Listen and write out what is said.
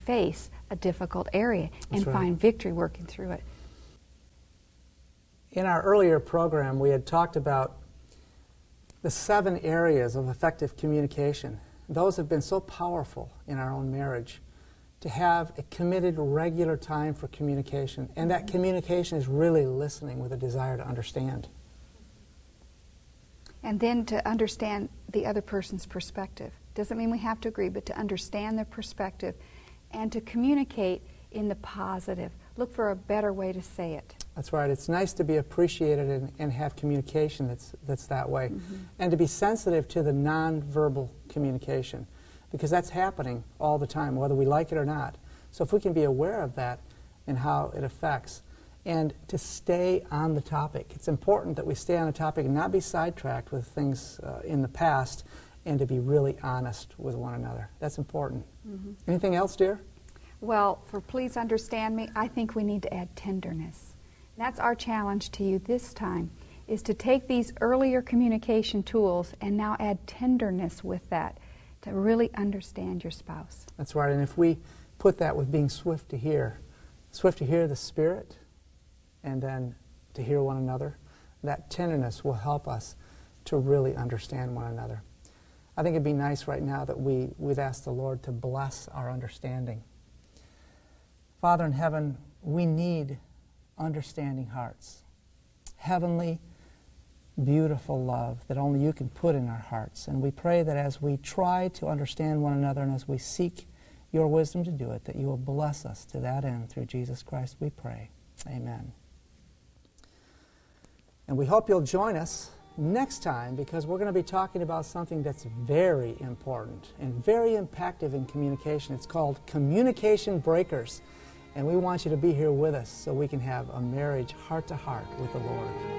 face a difficult area and find victory working through it. In our earlier program, we had talked about the 7 areas of effective communication. Those have been so powerful in our own marriage, to have a committed, regular time for communication. And that communication is really listening with a desire to understand. And then to understand the other person's perspective. Doesn't mean we have to agree, but to understand their perspective and to communicate in the positive. Look for a better way to say it. That's right. It's nice to be appreciated and have communication that's that way. And to be sensitive to the nonverbal communication, because that's happening all the time, whether we like it or not. So if we can be aware of that and how it affects, and to stay on the topic. It's important that we stay on the topic and not be sidetracked with things in the past, and to be really honest with one another. That's important. Anything else, dear? Well, for please understand me, I think we need to add tenderness. That's our challenge to you this time, is to take these earlier communication tools and now add tenderness with that to really understand your spouse. That's right. And if we put that with being swift to hear the Spirit, and then to hear one another, that tenderness will help us to really understand one another. I think it'd be nice right now that we'd ask the Lord to bless our understanding. Father in heaven, we need understanding hearts. Heavenly, beautiful love that only you can put in our hearts. And we pray that as we try to understand one another and as we seek your wisdom to do it, that you will bless us to that end through Jesus Christ, we pray. Amen. And we hope you'll join us next time, because we're going to be talking about something that's very important and very impactful in communication. It's called communication breakers. And we want you to be here with us so we can have a marriage heart-to-heart with the Lord.